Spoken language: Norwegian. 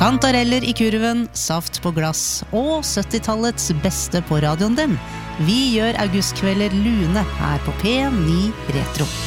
Kantareller i kurven, saft på glass og 70-tallets beste på radioen din. Vi gjør augustkvelder lune her på P9 Retro.